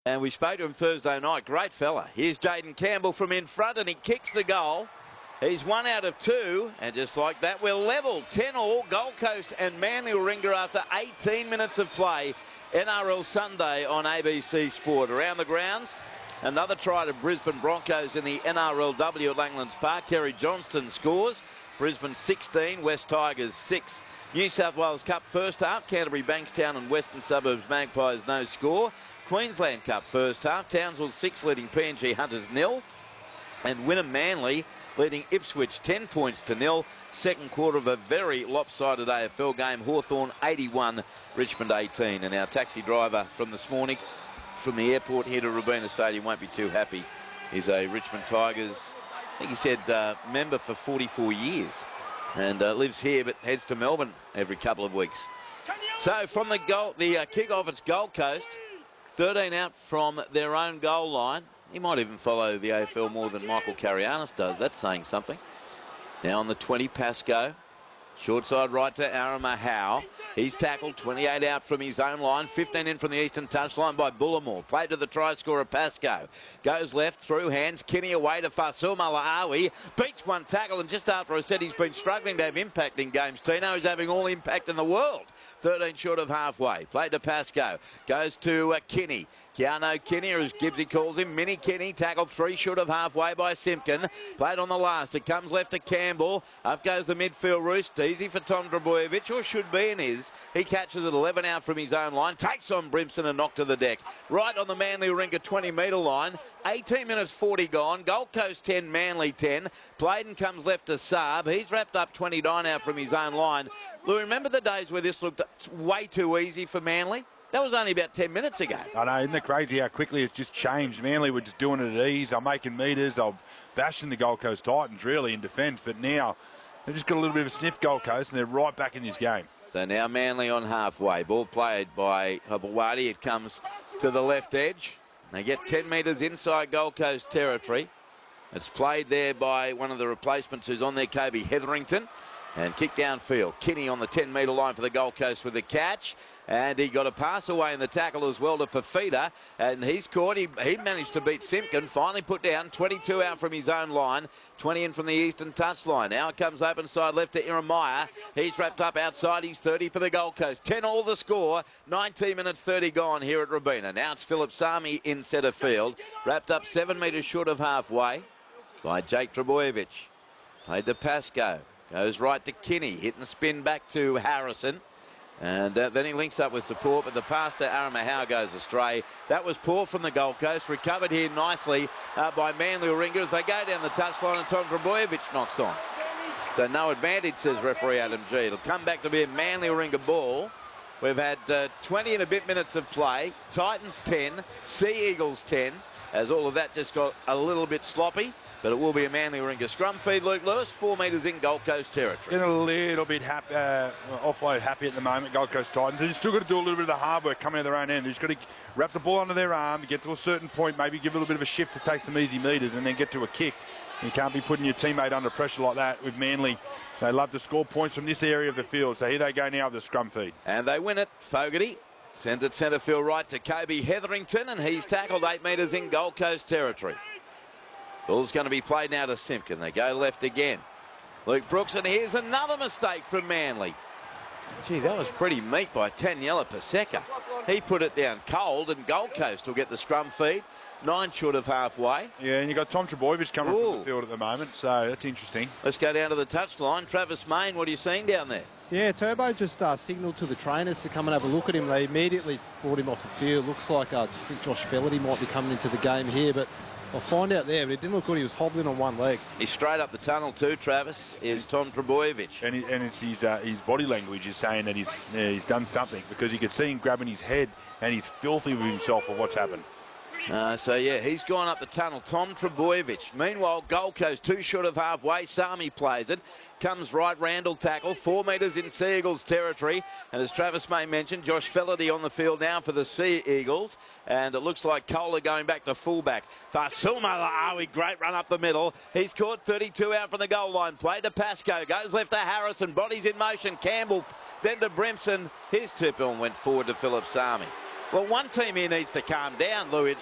And we spoke to him Thursday night. Great fella. Here's Jaden Campbell from in front, and he kicks the goal. He's 1 out of 2, and just like that, we're level 10-all. Gold Coast and Manly Warringah after 18 minutes of play. NRL Sunday on ABC Sport. Around the grounds, another try to Brisbane Broncos in the NRLW at Langlands Park. Kerry Johnston scores. Brisbane 16, West Tigers 6. New South Wales Cup first half. Canterbury Bankstown and Western Suburbs Magpies no score. Queensland Cup first half. Townsville 6 leading PNG Hunters 0. And Wynnum Manly leading Ipswich 10 points to 0. Second quarter of a very lopsided AFL game. Hawthorn 81, Richmond 18. And our taxi driver from this morning from the airport here to Robina Stadium won't be too happy. He's a Richmond Tigers, I think he said, member for 44 years. And lives here but heads to Melbourne every couple of weeks. So from the kick-off, it's Gold Coast. 13 out from their own goal line. He might even follow the AFL more than Michael Carianis does. That's saying something. Now on the 20, Pascoe. Short side right to Arama Howe. He's tackled, 28 out from his own line, 15 in from the eastern touchline by Bullimore. Played to the try scorer, Pascoe. Goes left, through hands, Kinney away to Fasil Malaawi. Beats one tackle, and just after I said he's been struggling to have impact in games, Tino, he's having all impact in the world. 13 short of halfway. Played to Pascoe. Goes to Kinney. Keanu Kinney, or as Gibbsy calls him, Mini Kinney, tackled 3 short of halfway by Simpkin. Played on the last. It comes left to Campbell. Up goes the midfield roost. Easy for Tom Trbojevic, or should be and is. He catches it 11 out from his own line. Takes on Brimson and knocked to the deck. Right on the Manly Warringah 20-metre line. 18 minutes 40 gone. Gold Coast 10, Manly 10. Playden comes left to Saab. He's wrapped up 29 out from his own line. Lou, remember the days where this looked way too easy for Manly? That was only about 10 minutes ago. I know, isn't it crazy how quickly it's just changed? Manly were just doing it at ease. They're making metres. They're bashing the Gold Coast Titans, really, in defence. But now they've just got a little bit of a sniff, Gold Coast, and they're right back in this game. So now Manly on halfway. Ball played by Habawadi. It comes to the left edge. They get 10 metres inside Gold Coast territory. It's played there by one of the replacements who's on there, Kobe Hetherington. And kick downfield. Kinney on the 10-metre line for the Gold Coast with the catch. And he got a pass away in the tackle as well to Fafita. And he's caught. He managed to beat Simpkin. Finally put down. 22 out from his own line. 20 in from the eastern touchline. Now it comes open side left to Iremaya. He's wrapped up outside. He's 30 for the Gold Coast. 10 all the score. 19 minutes 30 gone here at Robina. Now it's Philip Sami in centre field. Wrapped up 7 metres short of halfway by Jake Trbojevic. Played to Pascoe. Goes right to Kinney, hit and spin back to Harrison. And then he links up with support, but the pass to Arama Howe goes astray. That was poor from the Gold Coast. Recovered here nicely by Manly Warringah as they go down the touchline, and Tom Trbojevic knocks on. So no advantage, says referee Adam G. It'll come back to be a Manly Warringah ball. We've had 20 and a bit minutes of play. Titans 10, Sea Eagles 10, as all of that just got a little bit sloppy. But it will be a Manly Warringah scrum feed. Luke Lewis, 4 metres in Gold Coast territory. In a little bit offload happy at the moment, Gold Coast Titans. They've still got to do a little bit of the hard work coming out of their own end. They've just got to wrap the ball under their arm, get to a certain point, maybe give a little bit of a shift to take some easy metres and then get to a kick. You can't be putting your teammate under pressure like that with Manly. They love to score points from this area of the field. So here they go now with the scrum feed. And they win it. Fogarty sends it centre field right to Kobe Hetherington, and he's tackled 8 metres in Gold Coast territory. Ball's going to be played now to Simpkin. They go left again. Luke Brooks, and here's another mistake from Manly. Gee, that was pretty meek by Taniela Paseka. He put it down cold, and Gold Coast will get the scrum feed. 9 short of halfway. Yeah, and you've got Tom Trbojevic coming from the field at the moment, so that's interesting. Let's go down to the touchline. Travis Main, what are you seeing down there? Yeah, Turbo just signalled to the trainers to come and have a look at him. They immediately brought him off the field. Looks like I think Josh Felaherty might be coming into the game here, but I'll find out there, but it didn't look good. He was hobbling on one leg. He's straight up the tunnel too, Travis, is Tom Trbojevic. And it's his body language is saying that he's done something, because you could see him grabbing his head and he's filthy with himself for what's happened. So, yeah, he's gone up the tunnel. Tom Trbojevic. Meanwhile, Gold Coast 2 short of halfway. Sami plays it. Comes right, Randall tackle. 4 metres in Sea Eagles territory. And as Travis May mentioned, Josh Felaherty on the field now for the Sea Eagles. And it looks like Kohler going back to fullback. Fasil Malaawi, great run up the middle. He's caught 32 out from the goal line. Played to Pascoe. Goes left to Harrison. Bodies in motion. Campbell, then to Brimson. His tip on went forward to Philip Sami. Well, one team here needs to calm down, Lou. It's